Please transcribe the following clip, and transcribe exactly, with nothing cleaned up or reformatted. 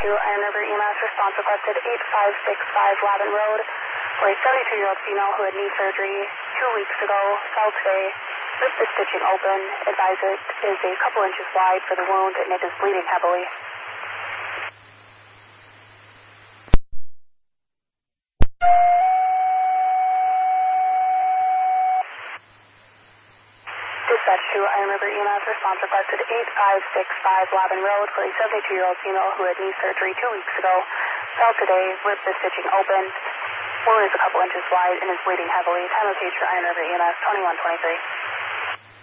Iron River E M S response requested eight five six five Lavin Road for a seventy-two-year-old female who had knee surgery two weeks ago, fell today, with the stitching open. Advise it is a couple inches wide for the wound and it is bleeding heavily. Dispatch to Iron River E M S response requested eight five six five Lavin Road for a seventy-two-year-old female who had knee surgery two weeks ago, fell today with the stitching open. Wound is a couple inches wide and is bleeding heavily. Time of case for Iron River E M S twenty-one twenty-three.